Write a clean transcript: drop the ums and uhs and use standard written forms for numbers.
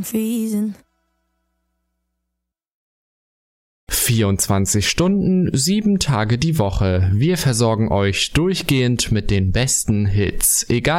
freezing. 24 Stunden, 7 Tage die Woche. Wir versorgen euch durchgehend mit den besten Hits. Egal